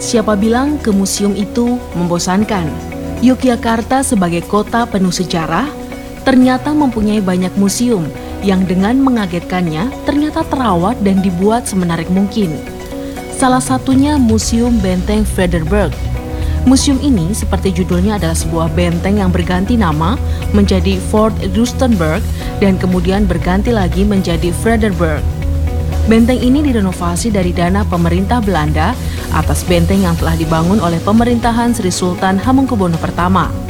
Siapa bilang ke museum itu membosankan? Yogyakarta sebagai kota penuh sejarah, ternyata mempunyai banyak museum yang dengan mengagetkannya ternyata terawat dan dibuat semenarik mungkin. Salah satunya Museum Benteng Frederberg. Museum ini seperti judulnya adalah sebuah benteng yang berganti nama menjadi Fort Rustenburg dan kemudian berganti lagi menjadi Frederberg. Benteng ini direnovasi dari dana pemerintah Belanda atas benteng yang telah dibangun oleh pemerintahan Sri Sultan Hamengkubuwono I.